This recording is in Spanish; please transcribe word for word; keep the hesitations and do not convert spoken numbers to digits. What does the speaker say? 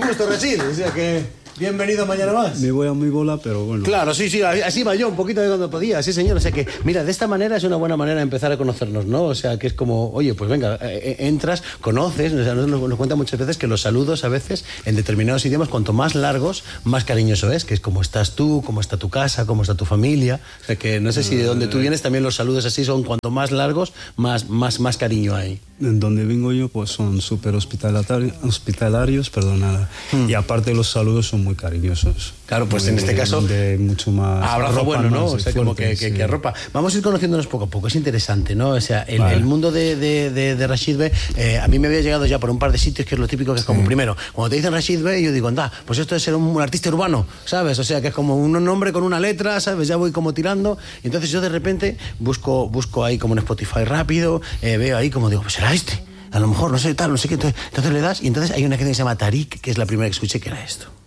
gusto, Rachid. O sea que... Bienvenido mañana más. Me voy a mi bola, pero bueno. Claro, sí, sí, así va yo, un poquito de cuando podía, sí, señor. O sea que, mira, de esta manera es una buena manera de empezar a conocernos, ¿no? O sea, que es como, oye, pues venga, eh, entras, conoces, o sea, nos, nos cuenta muchas veces que los saludos a veces, en determinados idiomas, cuanto más largos, más cariñoso es, que es como estás tú, cómo está tu casa, cómo está tu familia. O sea que no sé si de donde tú vienes también los saludos así son, cuanto más largos, más, más, más cariño hay. En donde vengo yo, pues son súper hospitalarios, hospitalarios, perdona. Hmm. Y aparte los saludos son muy cariñosos. Claro, pues de, en este caso... De mucho más... Abrazo ropa, bueno, ¿no? Más o sea, fuerte, como que, que, sí. que arropa. Vamos a ir conociéndonos poco a poco, es interesante, ¿no? O sea, el, vale. el mundo de, de, de, de Rachid Bey, eh, a mí me había llegado ya por un par de sitios, que es lo típico, que es como, sí. primero, cuando te dicen Rachid Bey, yo digo, anda, pues esto es ser un, un artista urbano, ¿sabes? O sea, que es como un nombre con una letra, ¿sabes? Ya voy como tirando. Y entonces yo de repente busco, busco ahí como en Spotify rápido, eh, veo ahí como digo, pues será este. A lo mejor, no sé, tal, no sé qué. Entonces, entonces le das y entonces hay una canción que se llama Tarik, que es la primera que escuché, que era esto.